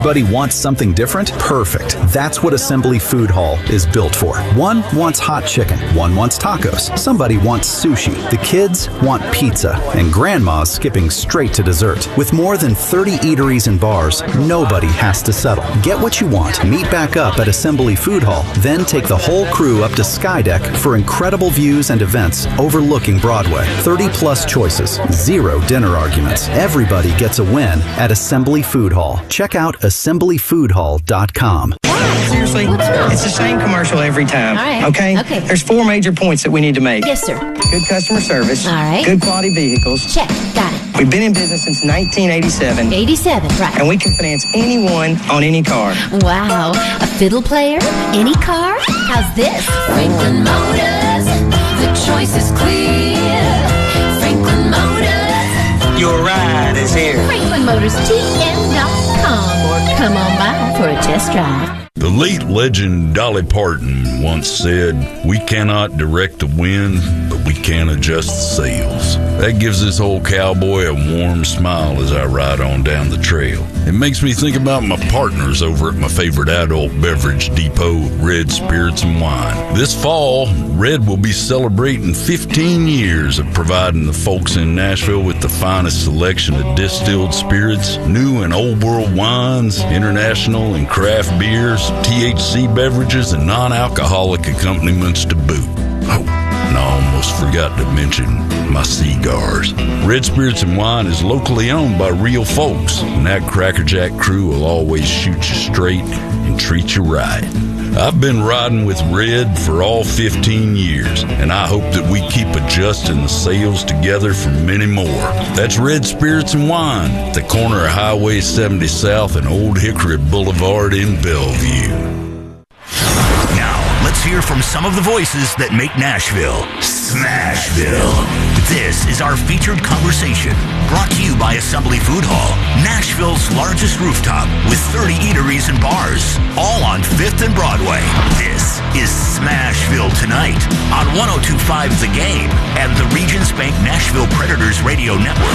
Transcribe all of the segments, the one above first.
Buddy wants something different? Perfect. That's what Assembly Food Hall is built for. One wants hot chicken. One wants tacos. Somebody wants sushi. The kids want pizza. And Grandma's skipping straight to dessert. With more than 30 eateries and bars, nobody has to settle. Get what you want. Meet back up at Assembly Food Hall. Then take the whole crew up to Skydeck for incredible views and events overlooking Broadway. 30-plus choices. 0 dinner arguments. Everybody gets a win at Assembly Food Hall. Check out assemblyfoodhall.com. Seriously, it's the same commercial every time. All right. Okay? There's 4 major points that we need to make. Yes, sir. Good customer service. All right. Good quality vehicles. Check. Got it. We've been in business since 1987. 87, right. And we can finance anyone on any car. Wow. A fiddle player? Any car? How's this? Franklin Motors. The choice is clear. Franklin Motors. Your ride is here. FranklinMotorsTN.com or come on by for a test drive. The late legend Dolly Parton once said, "We cannot direct the wind, but we can adjust the sails." That gives this old cowboy a warm smile as I ride on down the trail. It makes me think about my partners over at my favorite adult beverage depot, Red Spirits and Wine. This fall, Red will be celebrating 15 years of providing the folks in Nashville with the finest selection of distilled spirits, new and old world wines, international and craft beers, THC beverages, and non-alcoholic accompaniments to boot. Oh, and I almost forgot to mention my cigars. Red Spirits and Wine is locally owned by real folks, and that Crackerjack crew will always shoot you straight and treat you right. I've been riding with Red for all 15 years, and I hope that we keep adjusting the sails together for many more. That's Red Spirits and Wine at the corner of Highway 70 South and Old Hickory Boulevard in Bellevue. Now, let's hear from some of the voices that make Nashville Smashville. This is our featured conversation, brought to you by Assembly Food Hall, Nashville's largest rooftop with 30 eateries and bars, all on 5th and Broadway. This is Smashville Tonight on 102.5 The Game and the Regions Bank Nashville Predators Radio Network.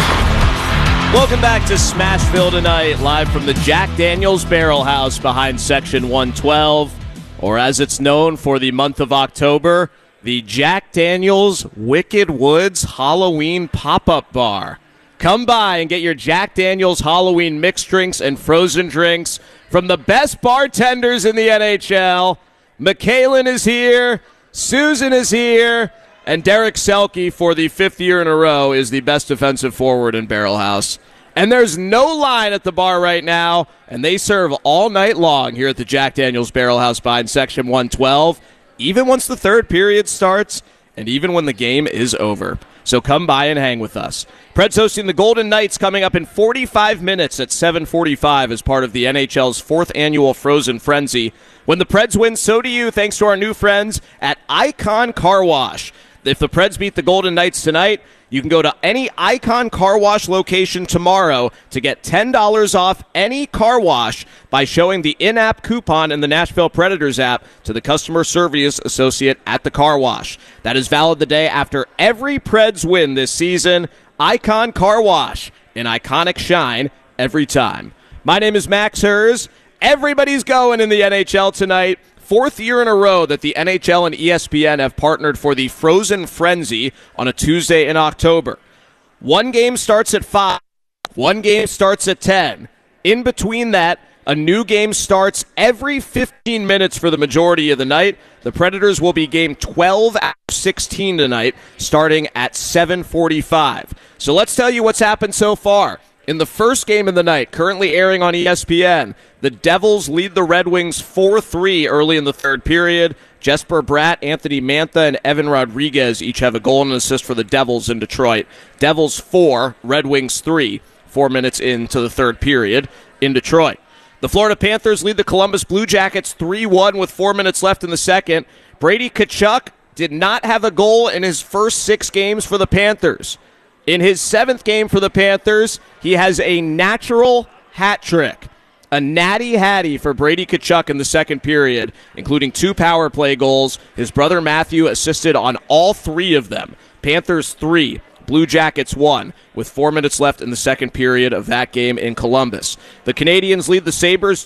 Welcome back to Smashville Tonight, live from the Jack Daniels Barrel House behind Section 112, or as it's known for the month of October, the Jack Daniels Wicked Woods Halloween Pop-Up Bar. Come by and get your Jack Daniels Halloween mixed drinks and frozen drinks from the best bartenders in the NHL. McKalen is here, Susan is here, and Derek Selke, for the 5th year in a row, is the best defensive forward in Barrel House. And there's no line at the bar right now, and they serve all night long here at the Jack Daniels Barrel House behind Section 112, even once the third period starts, and even when the game is over. So come by and hang with us. Preds hosting the Golden Knights coming up in 45 minutes at 7:45 as part of the NHL's 4th annual Frozen Frenzy. When the Preds win, so do you, thanks to our new friends at Icon Car Wash. If the Preds beat the Golden Knights tonight, you can go to any Icon Car Wash location tomorrow to get $10 off any car wash by showing the in-app coupon in the Nashville Predators app to the customer service associate at the car wash. That is valid the day after every Preds win this season. Icon Car Wash, an iconic shine every time. My name is Max Hers. Everybody's going in the NHL tonight. 4th year in a row that the NHL and ESPN have partnered for the Frozen Frenzy on a Tuesday in October. One game starts at 5. One game starts at 10. In between that, a new game starts every 15 minutes for the majority of the night. The Predators will be game 12 out of 16 tonight, starting at 7:45. So let's tell you what's happened so far. In the first game of the night, currently airing on ESPN, the Devils lead the Red Wings 4-3 early in the third period. Jesper Bratt, Anthony Mantha, and Evan Rodriguez each have a goal and an assist for the Devils in Detroit. Devils 4, Red Wings 3, 4 minutes into the third period in Detroit. The Florida Panthers lead the Columbus Blue Jackets 3-1 with 4 minutes left in the second. Brady Tkachuk did not have a goal in his first 6 games for the Panthers. In his 7th game for the Panthers, he has a natural hat trick. A natty hattie for Brady Tkachuk in the second period, including 2 power play goals. His brother Matthew assisted on all 3 of them. Panthers 3, Blue Jackets won with 4 minutes left in the second period of that game in Columbus. The Canadians lead the Sabres